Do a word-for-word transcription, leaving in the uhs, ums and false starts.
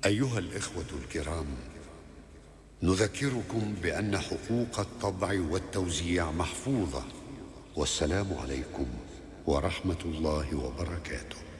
أيها الإخوة الكرام، نذكركم بأن حقوق الطبع والتوزيع محفوظة. والسلام عليكم ورحمة الله وبركاته.